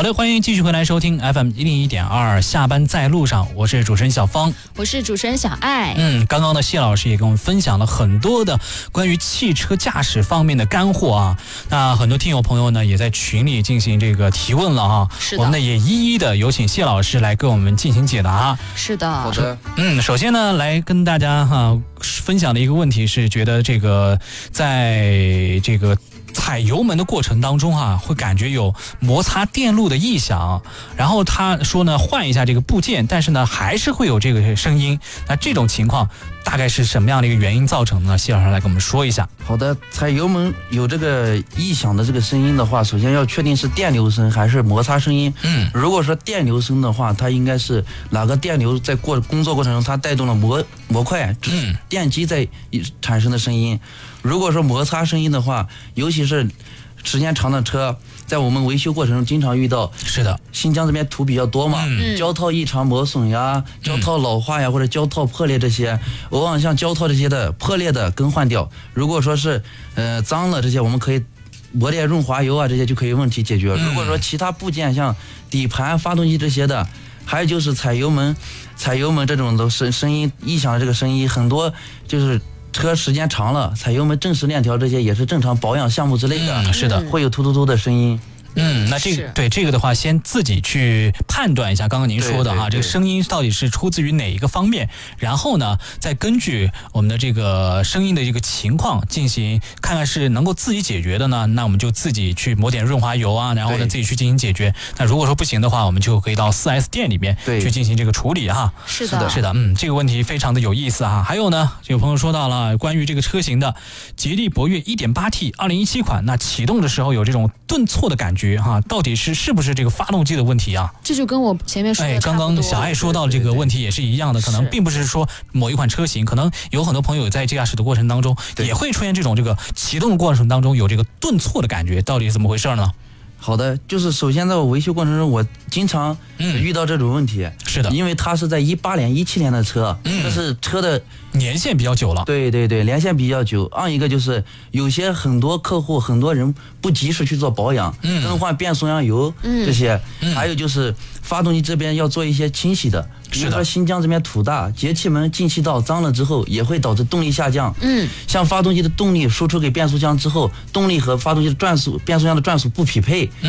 好的，欢迎继续回来收听 FM101.2下班在路上，我是主持人小芳， 我是主持人小爱。 刚刚的谢老师也跟我们分享了很多的关于汽车驾驶方面的干货啊。那很多听友朋友呢也在群里进行这个提问了啊， 是的， 我们呢也一一的有请谢老师来跟我们进行解答。 是的， 好的。 首先呢来跟大家分享的一个问题是，觉得这个在这个踩油门的过程当中会感觉有摩擦电路的异响，然后他说呢换一下这个部件，但是呢还是会有这个声音。那这种情况大概是什么样的一个原因造成的呢？谢老师来跟我们说一下。 好的，踩油门有这个异响的这个声音的话，首先要确定是电流声还是摩擦声音。如果说电流声的话，它应该是哪个电流在工作过程中它带动了模块电机在产生的声音。如果说摩擦声音的话，尤其是时间长的车，在我们维修过程中经常遇到。 是的， 新疆这边土比较多嘛，胶套异常磨损呀，胶套老化呀，或者胶套破裂这些，往往像胶套这些的破裂的更换掉。如果说是脏了这些，我们可以抹点润滑油啊，这些就可以问题解决。如果说其他部件像底盘、发动机这些的，还有就是踩油门这种的声音异响的这个声音，很多就是车时间长了，踩油门正时链条这些也是正常保养项目之类的， 是的， 会有突突突的声音。 那这个的话，先自己去判断一下。刚刚您说的这个声音到底是出自于哪一个方面，然后呢，再根据我们的这个声音的这个情况进行看看是能够自己解决的呢，那我们就自己去抹点润滑油啊，然后呢自己去进行解决。那如果说不行的话，我们就可以到 4S 店里面去进行这个处理哈。 是的， 是的，这个问题非常的有意思哈。还有呢，有朋友说到了关于这个车型的吉利博越 1.8T 2017款，那启动的时候有这种顿挫的感觉。到底是不是这个发动机的问题啊？ 这就跟我前面说的差不多。 刚刚小爱说到这个问题也是一样的，可能并不是说某一款车型，可能有很多朋友在驾驶的过程当中也会出现这种这个启动的过程当中有这个顿挫的感觉，到底是怎么回事呢？ 好的，就是首先在我维修过程中，我经常遇到这种问题。 是的， 因为它是在18年、17年的车，但是车的年限比较久了。 对，年限比较久。一个就是有些很多客户、很多人不及时去做保养，更换变速箱油这些，还有就是发动机这边要做一些清洗的。比如说新疆这边土大，节气门、进气道脏了之后，也会导致动力下降。像发动机的动力输出给变速箱之后，动力和发动机的转速、变速箱的转速不匹配，